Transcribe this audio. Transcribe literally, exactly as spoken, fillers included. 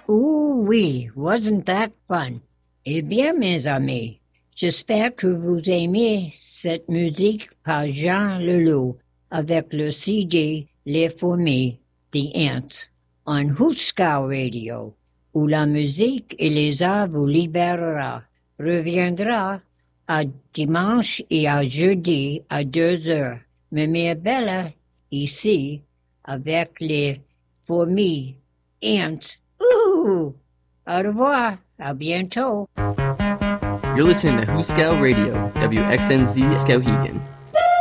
Ooh oui, wasn't that fun? Eh bien, mes amis, j'espère que vous aimez cette musique par Jean Leloup avec le C D Les Fourmis, The Ants, on Huska Radio, où la musique et les arts vous libérera, reviendra à dimanche et à jeudi à deux heures. Mais mes belles, ici, avec les fourmis, ants. Ooh! Au revoir. À bientôt. You're listening to Huskow Radio, W X N Z Skowhegan.